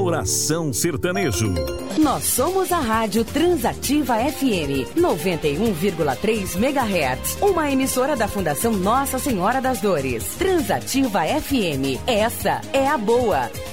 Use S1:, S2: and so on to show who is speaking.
S1: Coração Sertanejo.
S2: Nós somos a Rádio Transativa FM 91,3 MHz, uma emissora da Fundação Nossa Senhora das Dores. Transativa FM, essa é a boa.